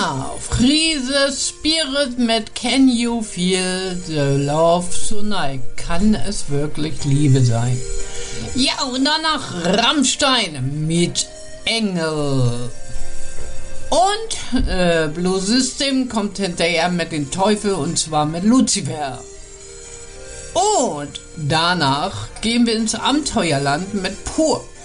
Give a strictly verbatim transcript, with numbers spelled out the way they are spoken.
Ja, Friese Spirit mit Can You Feel the Love Tonight? Kann es wirklich Liebe sein? Ja, und danach Rammstein mit Engel. Und äh, Blue System kommt hinterher mit dem Teufel, und zwar mit Lucifer. Und danach gehen wir ins Abenteuerland mit Pur.